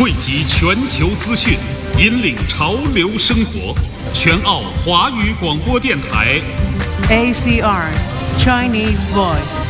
汇集全球资讯，引领潮流生活。全澳华语广播电台 ACR Chinese Voice。